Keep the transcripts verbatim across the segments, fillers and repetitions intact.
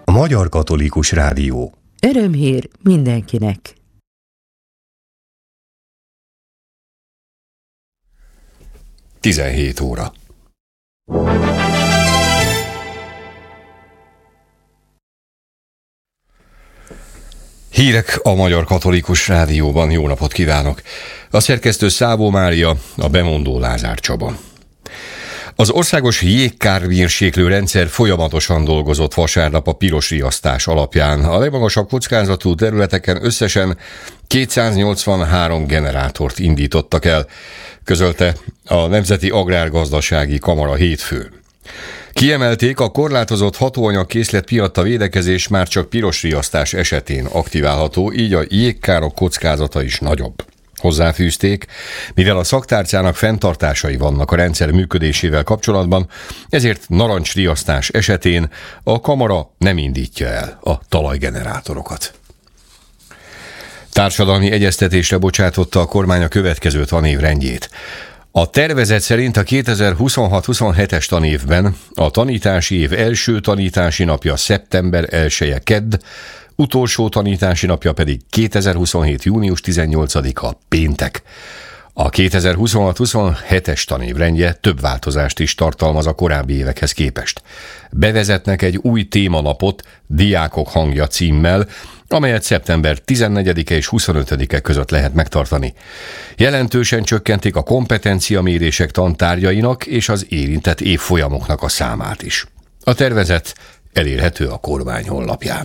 A Magyar Katolikus Rádió. Örömhír mindenkinek! tizenhét óra. Hírek a Magyar Katolikus Rádióban. Jó napot kívánok! A szerkesztő Szávó Mária, a bemondó Lázár Csaba. Az országos jégkármérséklő rendszer folyamatosan dolgozott vasárnap a piros riasztás alapján. A legmagasabb kockázatú területeken összesen kétszáznyolcvanhárom generátort indítottak el, közölte a Nemzeti Agrárgazdasági Kamara hétfőn. Kiemelték, a korlátozott hatóanyagkészlet miatt a védekezés már csak piros riasztás esetén aktiválható, így a jégkárok kockázata is nagyobb. Hozzáfűzték, mivel a szaktárcának fenntartásai vannak a rendszer működésével kapcsolatban, ezért narancsriasztás esetén a kamara nem indítja el a talajgenerátorokat. Társadalmi egyeztetésre bocsátotta a kormány a következő tanévrendjét. A tervezet szerint a kétezer-huszonhat huszonhetes tanévben a tanítási év első tanítási napja szeptember elseje kedd, utolsó tanítási napja pedig kétezer-huszonhét június tizennyolcadika péntek. A kétezer-huszonhat huszonhetes tanévrendje több változást is tartalmaz a korábbi évekhez képest. Bevezetnek egy új témanapot, Diákok hangja címmel, amelyet szeptember tizennegyedike és huszonötödike között lehet megtartani. Jelentősen csökkentik a kompetenciamérések tantárgyainak és az érintett évfolyamoknak a számát is. A tervezet elérhető a kormány honlapján.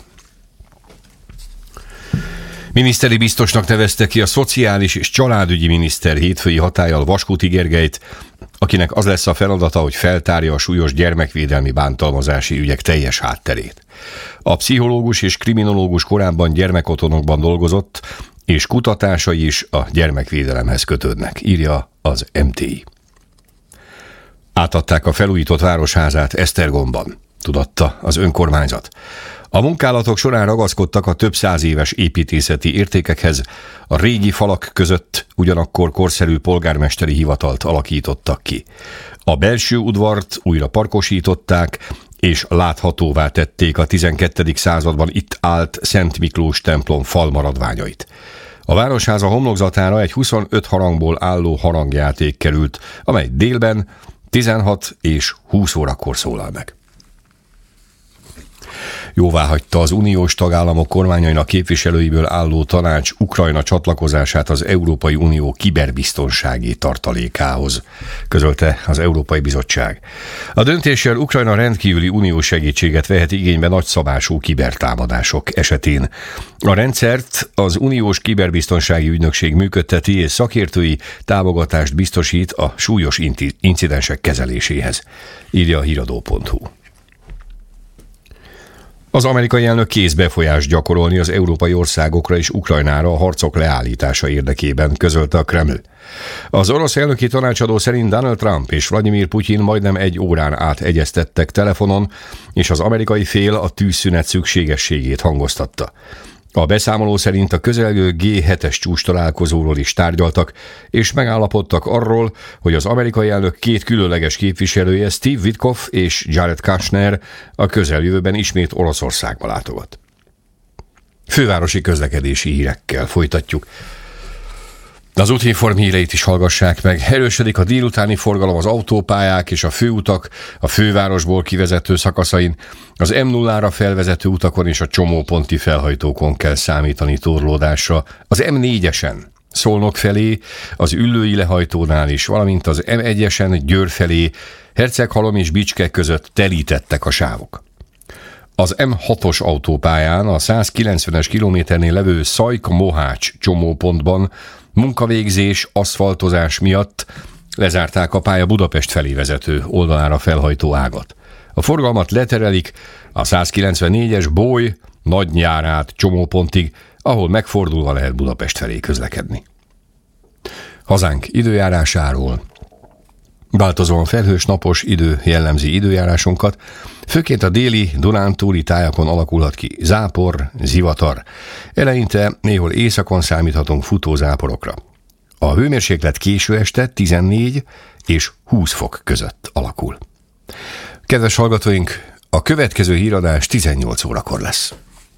Miniszteri biztosnak nevezte ki a szociális és családügyi miniszter hétfői hatállyal Vaskuti Gergelyt, akinek az lesz a feladata, hogy feltárja a súlyos gyermekvédelmi bántalmazási ügyek teljes hátterét. A pszichológus és kriminológus korábban gyermekotthonokban dolgozott, és kutatásai is a gyermekvédelemhez kötődnek, írja az em té i. Átadták a felújított városházát Esztergomban, tudatta az önkormányzat. A munkálatok során ragaszkodtak a több száz éves építészeti értékekhez, a régi falak között ugyanakkor korszerű polgármesteri hivatalt alakítottak ki. A belső udvart újra parkosították, és láthatóvá tették a tizenkettedik században itt állt Szent Miklós templom falmaradványait. A városháza homlokzatára egy huszonöt harangból álló harangjáték került, amely délben tizenhat és húsz órakor szólal meg. Jóváhagyta az uniós tagállamok kormányainak képviselőiből álló tanács Ukrajna csatlakozását az Európai Unió kiberbiztonsági tartalékához, közölte az Európai Bizottság. A döntéssel Ukrajna rendkívüli uniós segítséget vehet igénybe nagyszabású kibertámadások esetén. A rendszert az uniós kiberbiztonsági ügynökség működteti és szakértői támogatást biztosít a súlyos incidensek kezeléséhez, írja a híradó pont hu. Az amerikai elnök kész befolyást gyakorolni az európai országokra és Ukrajnára a harcok leállítása érdekében, közölte a Kreml. Az orosz elnöki tanácsadó szerint Donald Trump és Vladimir Putyin majdnem egy órán át egyeztettek telefonon, és az amerikai fél a tűzszünet szükségességét hangoztatta. A beszámoló szerint a közelgő gé hetes csúcs találkozóról is tárgyaltak, és megállapodtak arról, hogy az amerikai elnök két különleges képviselője, Steve Witkoff és Jared Kushner a közeljövőben ismét Oroszországba látogat. Fővárosi közlekedési hírekkel folytatjuk. Az Útinform híreit is hallgassák meg. Erősödik a délutáni forgalom az autópályák és a főutak, a fővárosból kivezető szakaszain, az em nullára felvezető utakon és a csomóponti felhajtókon kell számítani torlódásra, az em négyesen Szolnok felé, az Üllői lehajtónál is, valamint az em egyesen Győr felé, Herceghalom és Bicske között telítettek a sávok. Az em hatos autópályán a százkilencvenes kilométernél levő Szajk-Mohács csomópontban munkavégzés, aszfaltozás miatt lezárták a pálya Budapest felé vezető oldalára felhajtó ágat. A forgalmat leterelik a százkilencvennégyes Bój Nagynyárát csomópontig, ahol megfordulva lehet Budapest felé közlekedni. Hazánk időjárásáról. Változóan felhős, napos idő jellemzi időjárásunkat, főként a déli Dunántúli tájakon alakulhat ki zápor, zivatar. Eleinte néhol északon számíthatunk futózáporokra. A hőmérséklet késő este tizennégy és húsz fok között alakul. Kedves hallgatóink, A következő híradás tizennyolc órakor lesz.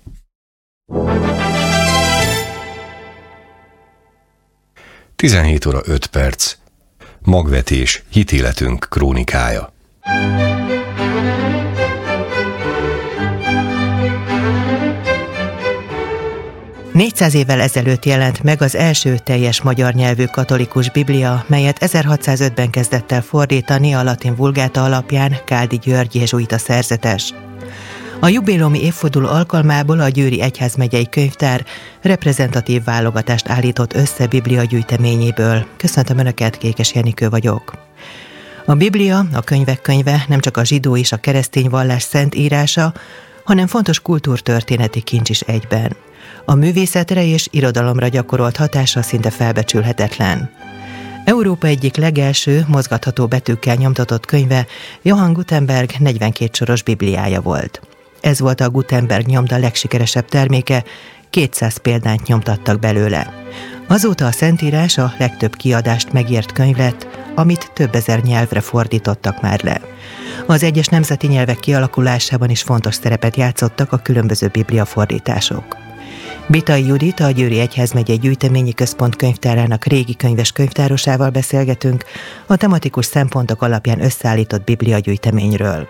tizenhét óra öt perc. Magvetés, hitéletünk krónikája. négyszáz évvel ezelőtt jelent meg az első teljes magyar nyelvű katolikus biblia, melyet ezerhatszázötben kezdett el fordítani a latin vulgáta alapján Káldi György jezsuita szerzetes. A jubileumi évforduló alkalmából a Győri Egyházmegyei Könyvtár reprezentatív válogatást állított össze Biblia gyűjteményéből. Köszöntöm Önöket, Kékes Jenikő vagyok. A Biblia, a könyvek könyve nem csak a zsidó és a keresztény vallás szent írása, hanem fontos kultúrtörténeti kincs is egyben. A művészetre és irodalomra gyakorolt hatása szinte felbecsülhetetlen. Európa egyik legelső, mozgatható betűkkel nyomtatott könyve Johann Gutenberg negyvenkét soros bibliája volt. Ez volt a Gutenberg nyomda legsikeresebb terméke, kétszáz példányt nyomtattak belőle. Azóta a Szentírás a legtöbb kiadást megért könyv lett, amit több ezer nyelvre fordítottak már le. Az egyes nemzeti nyelvek kialakulásában is fontos szerepet játszottak a különböző bibliafordítások. Bitai Judit, a Győri Egyházmegyei Gyűjteményi Központ könyvtárának régi könyves könyvtárosával beszélgetünk a tematikus szempontok alapján összeállított bibliagyűjteményről.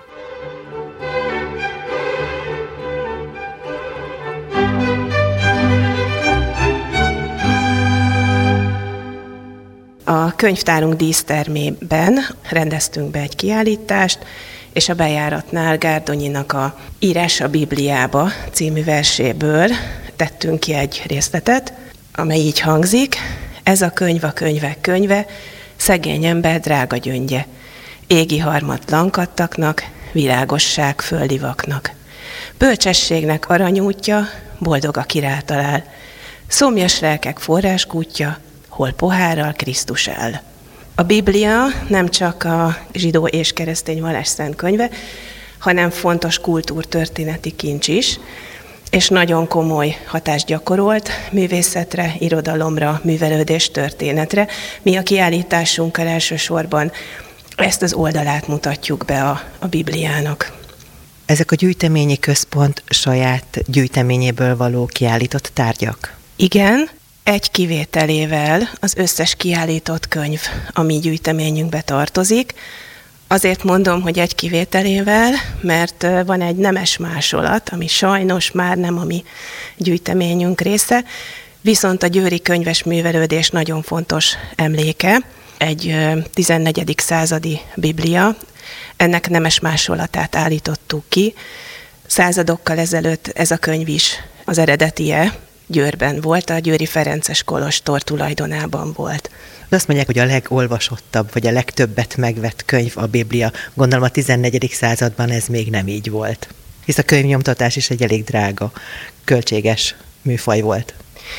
A könyvtárunk dísztermében rendeztünk be egy kiállítást, és a bejáratnál Gárdonyinak a Írás a Bibliába című verséből tettünk ki egy részletet, amely így hangzik: ez a könyv a könyvek könyve, szegény ember drága gyöngye, égi harmat lankadtaknak, világosság földi vaknak. Bölcsességnek aranyútja, boldog, aki rátalál, szomjas lelkek forráskútja, hol pohárral Krisztus áll. A Biblia nem csak a zsidó és keresztény vallás szent könyve, hanem fontos kultúrtörténeti kincs is, és nagyon komoly hatást gyakorolt művészetre, irodalomra, művelődés történetre. Mi a kiállításunkkal elsősorban ezt az oldalát mutatjuk be a, a Bibliának. Ezek a gyűjteményi központ saját gyűjteményéből való kiállított tárgyak? Igen. Egy kivételével az összes kiállított könyv a mi gyűjteményünkbe tartozik. Azért mondom, hogy egy kivételével, mert van egy nemes másolat, ami sajnos már nem a mi gyűjteményünk része, viszont a győri könyves művelődés nagyon fontos emléke, egy tizennegyedik századi biblia, ennek nemes másolatát állítottuk ki. Századokkal ezelőtt ez a könyv is az eredetie Győrben volt, a győri ferences kolostor tulajdonában volt. Azt mondják, hogy a legolvasottabb, vagy a legtöbbet megvett könyv a Biblia. Gondolom a tizennegyedik században ez még nem így volt. Hisz a könyvnyomtatás is egy elég drága, költséges műfaj volt.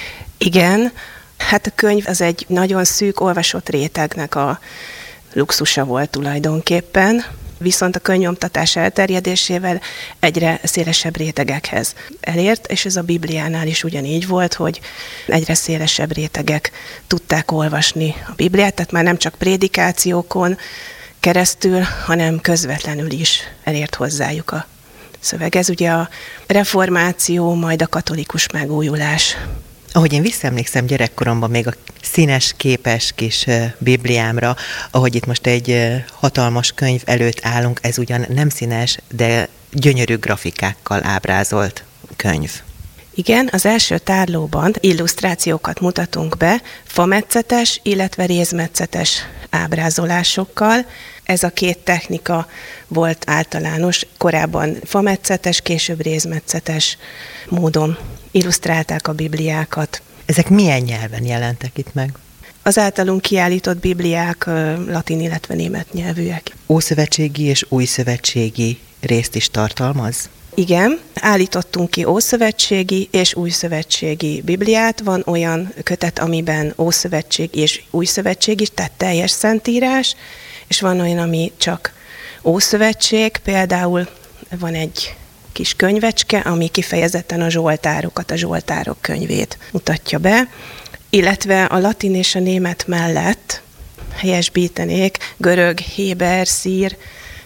Igen, hát a könyv az egy nagyon szűk olvasott rétegnek a luxusa volt tulajdonképpen, viszont a könyvnyomtatás elterjedésével egyre szélesebb rétegekhez elért, és ez a Bibliánál is ugyanígy volt, hogy egyre szélesebb rétegek tudták olvasni a Bibliát, tehát már nem csak prédikációkon keresztül, hanem közvetlenül is elért hozzájuk a szöveg. Ez ugye a reformáció, majd a katolikus megújulás. Ahogy én visszaemlékszem gyerekkoromban még a színes, képes kis Bibliámra, ahogy itt most egy hatalmas könyv előtt állunk, ez ugyan nem színes, de gyönyörű grafikákkal ábrázolt könyv. Igen, az első tárlóban illusztrációkat mutatunk be, fametszetes, illetve rézmetszetes ábrázolásokkal. Ez a két technika volt általános, korábban fametszetes, később rézmetszetes módon illusztrálták a bibliákat. Ezek milyen nyelven jelentek itt meg? Az általunk kiállított bibliák latin, illetve német nyelvűek. Ószövetségi és újszövetségi részt is tartalmaz? Igen, állítottunk ki ószövetségi és újszövetségi bibliát. Van olyan kötet, amiben ószövetség és újszövetség is, tehát teljes szentírás, és van olyan, ami csak ószövetség, például van egy kis könyvecske, ami kifejezetten a zsoltárokat, a zsoltárok könyvét mutatja be, illetve a latin és a német mellett helyesbítenék görög, héber, szír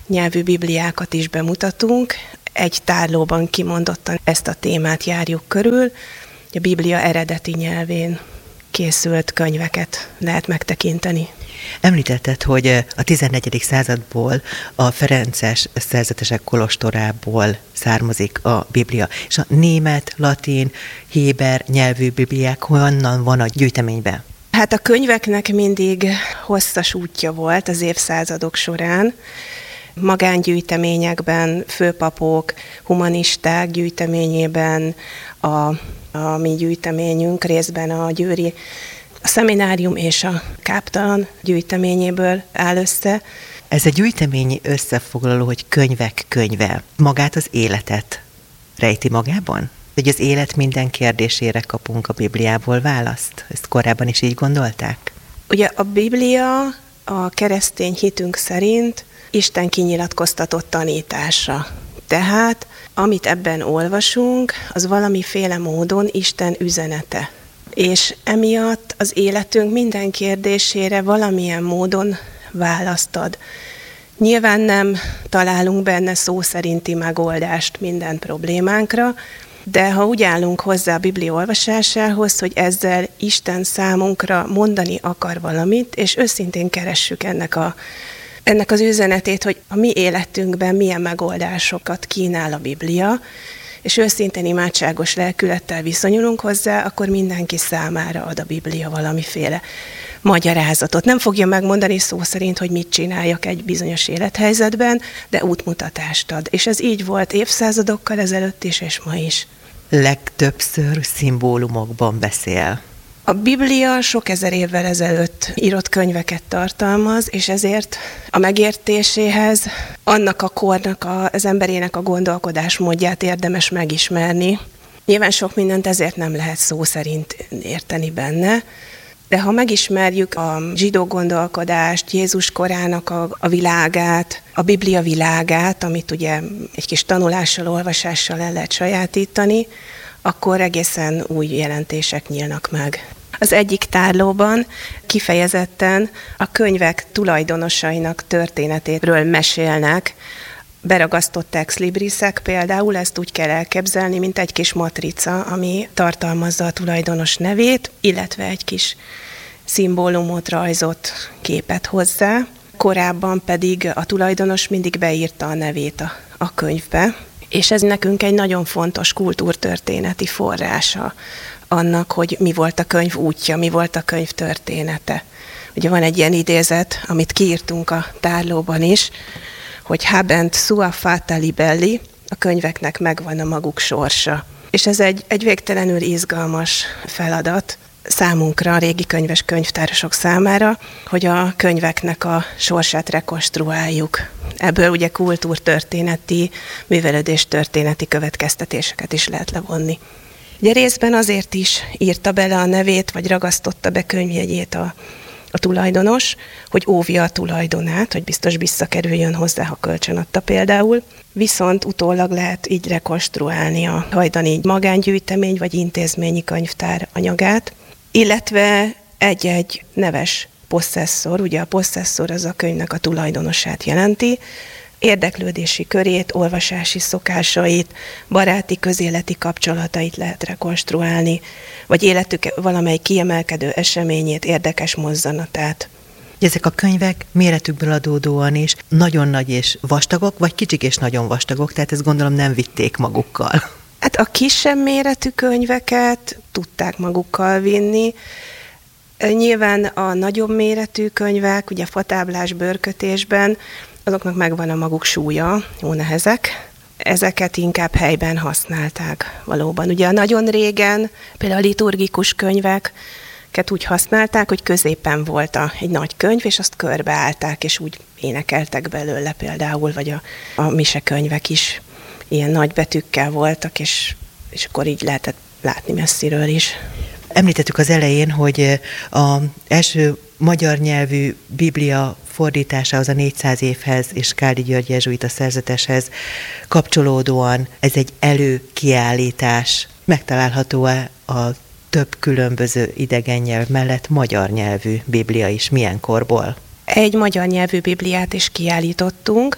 nyelvű bibliákat is bemutatunk. Egy tárlóban kimondottan ezt a témát járjuk körül. A Biblia eredeti nyelvén készült könyveket lehet megtekinteni. Említetted, hogy a tizennegyedik századból, a ferences szerzetesek kolostorából származik a Biblia, és a német, latin, héber nyelvű bibliák honnan van a gyűjteményben? Hát a könyveknek mindig hosszas útja volt az évszázadok során. Magángyűjteményekben, főpapok, humanisták gyűjteményében, a, a mi gyűjteményünk részben a győri a szeminárium és a káptalan gyűjteményéből áll össze. Ez a gyűjtemény összefoglaló, hogy könyvek könyve. Magát az életet rejti magában? Hogy az élet minden kérdésére kapunk a Bibliából választ? Ezt korábban is így gondolták? Ugye a Biblia a keresztény hitünk szerint Isten kinyilatkoztatott tanítása. Tehát, amit ebben olvasunk, az valamiféle módon Isten üzenete. És emiatt az életünk minden kérdésére valamilyen módon választ ad. Nyilván nem találunk benne szó szerinti megoldást minden problémánkra, de ha úgy állunk hozzá a Biblia olvasásához, hogy ezzel Isten számunkra mondani akar valamit, és őszintén keressük ennek, a, ennek az üzenetét, hogy a mi életünkben milyen megoldásokat kínál a Biblia, és őszintén imádságos lelkülettel viszonyulunk hozzá, akkor mindenki számára ad a Biblia valamiféle magyarázatot. Nem fogja megmondani szó szerint, hogy mit csináljak egy bizonyos élethelyzetben, de útmutatást ad. És ez így volt évszázadokkal ezelőtt is, és ma is. Legtöbbször szimbólumokban beszél. A Biblia sok ezer évvel ezelőtt írott könyveket tartalmaz, és ezért a megértéséhez annak a kornak, a, az emberének a gondolkodásmódját érdemes megismerni. Nyilván sok mindent ezért nem lehet szó szerint érteni benne, de ha megismerjük a zsidó gondolkodást, Jézus korának a, a világát, a Biblia világát, amit ugye egy kis tanulással, olvasással el lehet sajátítani, akkor egészen új jelentések nyílnak meg. Az egyik tárlóban kifejezetten a könyvek tulajdonosainak történetéről mesélnek. Beragasztott ex librisek például, ezt úgy kell elképzelni, mint egy kis matrica, ami tartalmazza a tulajdonos nevét, illetve egy kis szimbólumot, rajzot, képet hozzá. Korábban pedig a tulajdonos mindig beírta a nevét a, a könyvbe, és ez nekünk egy nagyon fontos kultúrtörténeti forrása annak, hogy mi volt a könyv útja, mi volt a könyv története. Ugye van egy ilyen idézet, amit kiírtunk a tárlóban is, hogy habent sua fata libelli, a könyveknek megvan a maguk sorsa. És ez egy, egy végtelenül izgalmas feladat számunkra, a régi könyves könyvtárosok számára, hogy a könyveknek a sorsát rekonstruáljuk. Ebből ugye kultúrtörténeti, művelődéstörténeti következtetéseket is lehet levonni. Ugye részben azért is írta bele a nevét, vagy ragasztotta be könyvjegyét a, a tulajdonos, hogy óvja a tulajdonát, hogy biztos visszakerüljön hozzá, ha kölcsön adta például. Viszont utólag lehet így rekonstruálni a hajdani magángyűjtemény, vagy intézményi könyvtár anyagát, illetve egy-egy neves posszesszor, ugye a posszesszor az a könyvnek a tulajdonosát jelenti, érdeklődési körét, olvasási szokásait, baráti, közéleti kapcsolatait lehet rekonstruálni, vagy életük valamelyik kiemelkedő eseményét, érdekes mozzanatát. Ezek a könyvek méretükből adódóan is nagyon nagy és vastagok, vagy kicsik és nagyon vastagok, tehát ezt gondolom nem vitték magukkal. Hát a kisebb méretű könyveket tudták magukkal vinni. Nyilván a nagyobb méretű könyvek, ugye fatáblás bőrkötésben, azoknak megvan a maguk súlya, jó nehezek. Ezeket inkább helyben használták valóban. Ugye a nagyon régen, például a liturgikus könyveket úgy használták, hogy középen volt a, egy nagy könyv, és azt körbeállták, és úgy énekeltek belőle például, vagy a, a misekönyvek is ilyen nagy betűkkel voltak, és, és akkor így lehetett látni messziről is. Említettük az elején, hogy az első magyar nyelvű Biblia fordítása az a négyszáz évhez és Káldi György jezsuita szerzeteshez kapcsolódóan ez egy előkiállítás. Megtalálható-e a több különböző idegen nyelv mellett magyar nyelvű Biblia is milyen korból? Egy magyar nyelvű Bibliát is kiállítottunk,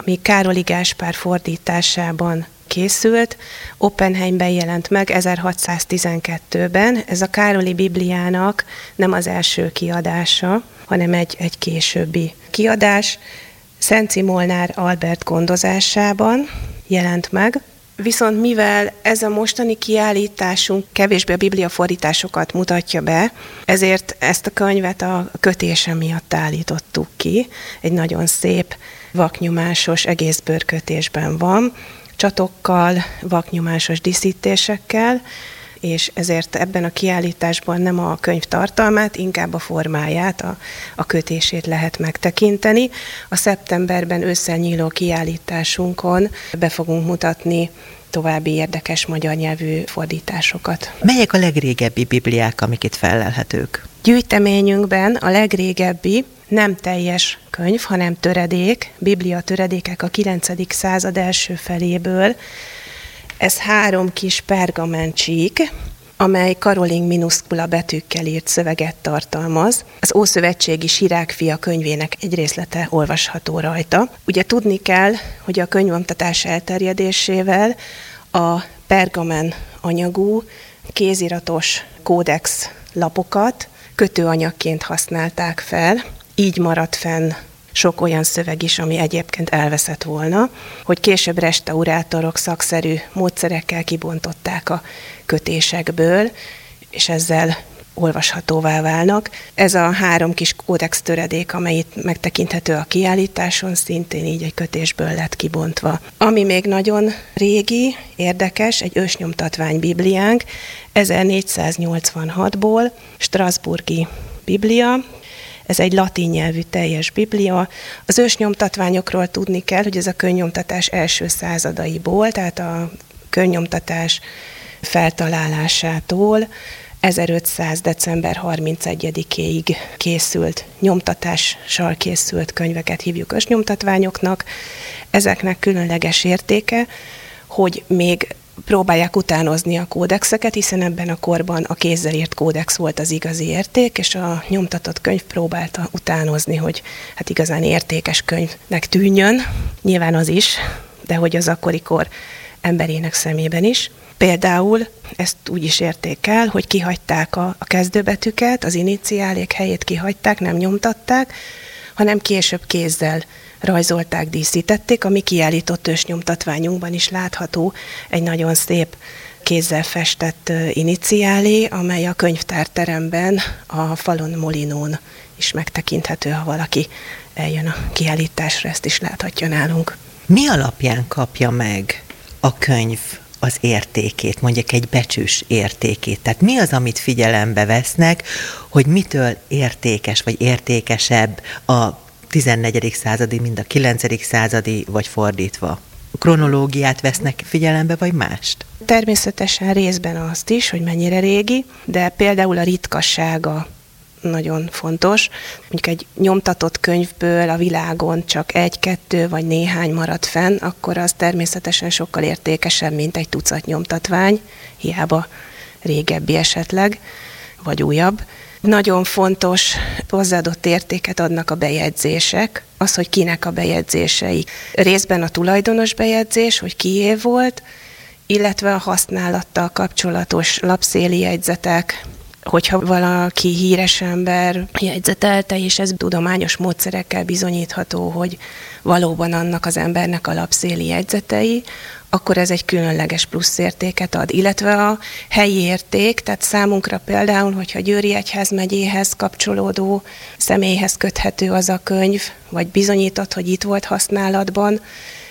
ami Károli Gáspár fordításában készült, Oppenheimben jelent meg ezerhatszáztizenkettőben. Ez a Károli Bibliának nem az első kiadása, hanem egy, egy későbbi kiadás. Szenci Molnár Albert gondozásában jelent meg. Viszont mivel ez a mostani kiállításunk kevésbé a bibliafordításokat mutatja be, ezért ezt a könyvet a kötése miatt állítottuk ki. Egy nagyon szép, vaknyomásos, egészbőrkötésben van, csatokkal, vaknyomásos díszítésekkel, és ezért ebben a kiállításban nem a könyv tartalmát, inkább a formáját, a, a kötését lehet megtekinteni. A szeptemberben ősszel nyíló kiállításunkon be fogunk mutatni további érdekes magyar nyelvű fordításokat. Melyek a legrégebbi bibliák, amik itt fellelhetők? Gyűjteményünkben a legrégebbi nem teljes könyv, hanem töredék, Biblia töredékek a kilencedik század első feléből. Ez három kis pergamencsík, amely karoling minuszkula betűkkel írt szöveget tartalmaz. Az Ószövetségi Sirákfia könyvének egy részlete olvasható rajta. Ugye tudni kell, hogy a könyvomtatás elterjedésével a pergamen anyagú, kéziratos kódex lapokat kötőanyagként használták fel, így maradt fenn sok olyan szöveg is, ami egyébként elveszett volna, hogy később restaurátorok szakszerű módszerekkel kibontották a kötésekből, és ezzel olvashatóvá válnak. Ez a három kis kódex töredék, amely itt megtekinthető a kiállításon, szintén így egy kötésből lett kibontva. Ami még nagyon régi, érdekes, egy ősnyomtatvány bibliánk, ezernégyszáznyolcvanhatból, strasbourgi biblia. Ez egy latin nyelvű teljes biblia. Az ősnyomtatványokról tudni kell, hogy ez a könnyomtatás első századaiból, tehát a könnyomtatás feltalálásától ezerötszáz. december harmincegyedikéig készült, nyomtatással készült könyveket hívjuk ősnyomtatványoknak. Ezeknek különleges értéke, hogy még próbálják utánozni a kódexeket, hiszen ebben a korban a kézzel írt kódex volt az igazi érték, és a nyomtatott könyv próbálta utánozni, hogy hát igazán értékes könyvnek tűnjön. Nyilván az is, de hogy az akkori kor emberének szemében is. Például ezt úgy is érték el, hogy kihagyták a, a kezdőbetűket, az iniciálék helyét kihagyták, nem nyomtatták, hanem később kézzel rajzolták, díszítették, ami kiállított ősnyomtatványunkban is látható, egy nagyon szép kézzel festett iniciálé, amely a könyvtárteremben, a falon molinón is megtekinthető, ha valaki eljön a kiállításra, ezt is láthatja nálunk. Mi alapján kapja meg a könyv az értékét, mondjuk egy becsűs értékét? Tehát mi az, amit figyelembe vesznek, hogy mitől értékes vagy értékesebb a tizennegyedik századi, mint a kilencedik századi, vagy fordítva? Kronológiát vesznek figyelembe, vagy mást? Természetesen részben azt is, hogy mennyire régi, de például a ritkassága nagyon fontos. Mondjuk egy nyomtatott könyvből a világon csak egy, kettő vagy néhány marad fenn, akkor az természetesen sokkal értékesebb, mint egy tucat nyomtatvány, hiába régebbi esetleg, vagy újabb. Nagyon fontos, hozzáadott értéket adnak a bejegyzések, az, hogy kinek a bejegyzései. Részben a tulajdonos bejegyzés, hogy kié volt, illetve a használattal kapcsolatos lapszéli jegyzetek, hogyha valaki híres ember jegyzetelte, és ez tudományos módszerekkel bizonyítható, hogy valóban annak az embernek a lapszéli jegyzetei, akkor ez egy különleges pluszértéket ad. Illetve a helyi érték, tehát számunkra például, hogyha Győri Egyházmegyéhez kapcsolódó személyhez köthető az a könyv, vagy bizonyított, hogy itt volt használatban,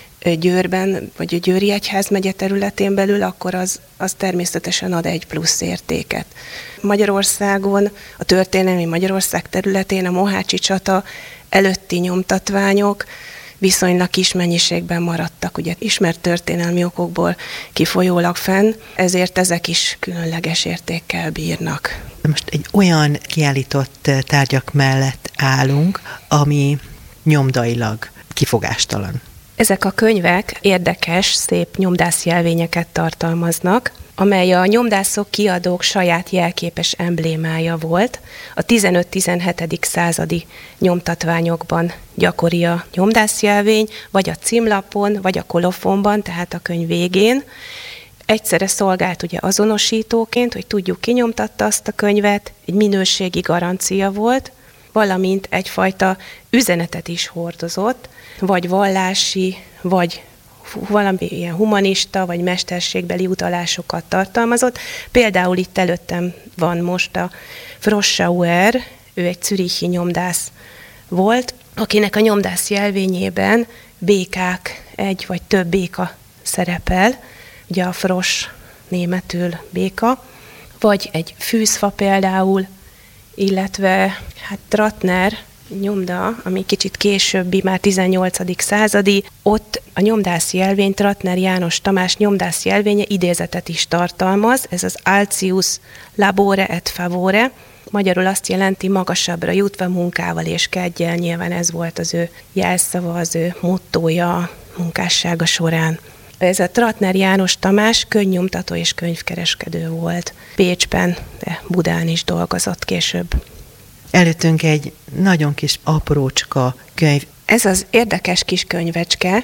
Győrben, vagy a Győri Egyházmegye területén belül, akkor az, az természetesen ad egy plusz értéket. Magyarországon, a történelmi Magyarország területén a mohácsi csata előtti nyomtatványok viszonylag kis mennyiségben maradtak, ugye ismert történelmi okokból kifolyólag fenn, ezért ezek is különleges értékkel bírnak. Most egy olyan kiállított tárgyak mellett állunk, ami nyomdailag kifogástalan. Ezek a könyvek érdekes, szép nyomdászjelvényeket tartalmaznak. amely a nyomdászok, kiadók saját jelképes emblémája volt. A tizenöt-tizenhetedik századi nyomtatványokban gyakori a nyomdászjelvény, vagy a címlapon, vagy a kolofonban, tehát a könyv végén. Egyszerre szolgált ugye azonosítóként, hogy tudjuk, ki nyomtatta azt a könyvet, egy minőségi garancia volt, valamint egyfajta üzenetet is hordozott, vagy vallási, vagy valami ilyen humanista, vagy mesterségbeli utalásokat tartalmazott. Például itt előttem van most a Froschauer, ő egy zürichi nyomdász volt, akinek a nyomdász jelvényében békák, egy vagy több béka szerepel, ugye a Frosch németül béka, vagy egy fűzfa például, illetve hát Trattner nyomda, ami kicsit későbbi, már tizennyolcadik századi, ott a nyomdász jelvény, Trattner János Tamás nyomdász jelvénye idézetet is tartalmaz, ez az Altius labore et favore, magyarul azt jelenti magasabbra jutva munkával és kedgyel, nyilván ez volt az ő jelszava, az ő mottója a munkássága során. Ez a Trattner János Tamás könyvnyomtató és könyvkereskedő volt. Pécsben, de Budán is dolgozott később. Előttünk egy nagyon kis aprócska könyv. Ez az érdekes kis könyvecske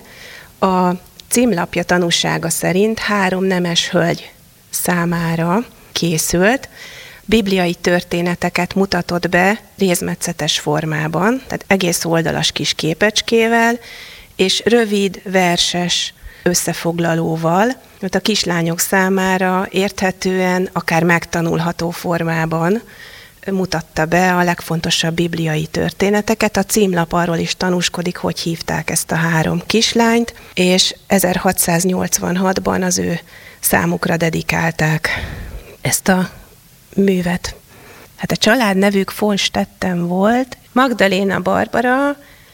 a címlapja tanúsága szerint három nemes hölgy számára készült. Bibliai történeteket mutatott be rézmetszetes formában, tehát egész oldalas kis képecskével, és rövid, verses összefoglalóval, mert a kislányok számára érthetően, akár megtanulható formában mutatta be a legfontosabb bibliai történeteket. A címlap arról is tanúskodik, hogy hívták ezt a három kislányt, és ezerhatszáznyolcvanhatban az ő számukra dedikálták ezt a művet. Hát a család nevük von Stetten volt, Magdaléna Barbara,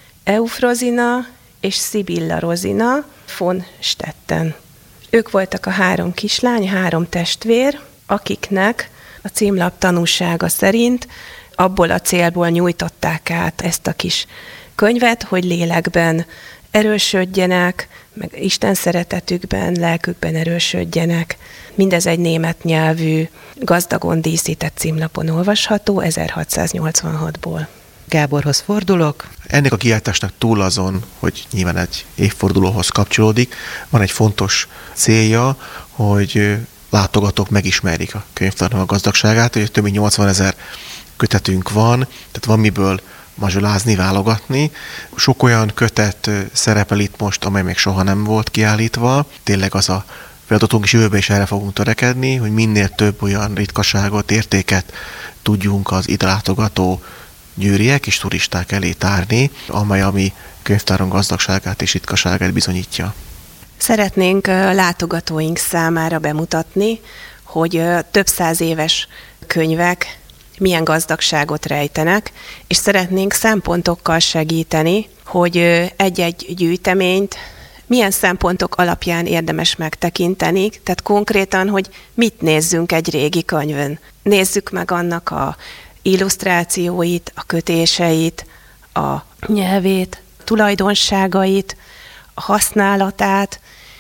Eufrozina és Sibylla Rozina von Stetten. Ők voltak a három kislány, három testvér, akiknek a címlap tanúsága szerint abból a célból nyújtották át ezt a kis könyvet, hogy lélekben erősödjenek, meg Isten szeretetükben, lelkükben erősödjenek. Mindez egy német nyelvű, gazdagon díszített címlapon olvasható ezerhatszáznyolcvanhatból. Gáborhoz fordulok. Ennek a kiáltásnak túl azon, hogy nyilván egy évfordulóhoz kapcsolódik, van egy fontos célja, hogy látogatók megismerik a könyvtárnak a gazdagságát, hogy több mint nyolcvanezer kötetünk van, tehát van miből mazsolázni, válogatni. Sok olyan kötet szerepel itt most, amely még soha nem volt kiállítva. Tényleg az a feladatunk, és jövőben is erre fogunk törekedni, hogy minél több olyan ritkaságot, értéket tudjunk az ide látogató győriek és turisták elé tárni, amely a mi könyvtárunk gazdagságát és ritkaságát bizonyítja. Szeretnénk látogatóink számára bemutatni, hogy több száz éves könyvek milyen gazdagságot rejtenek, és szeretnénk szempontokkal segíteni, hogy egy-egy gyűjteményt milyen szempontok alapján érdemes megtekinteni, tehát konkrétan, hogy mit nézzünk egy régi könyvön. Nézzük meg annak a illusztrációit, a kötéseit, a nyelvét, a tulajdonságait, a használatát,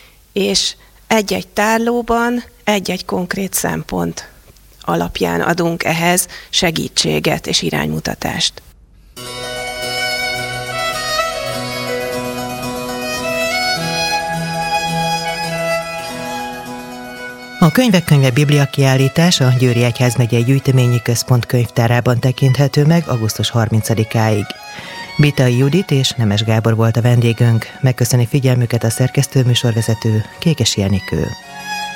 és egy-egy tárlóban egy-egy konkrét szempont alapján adunk ehhez segítséget és iránymutatást. A Könyvek Könyve Biblia kiállítás a Győri Egyházmegyei Gyűjteményi Központ könyvtárában tekinthető meg augusztus harmincadikáig. Bitai Judit és Nemes Gábor volt a vendégünk. Megköszöni figyelmüket a szerkesztő műsorvezető Kékesi Enikő.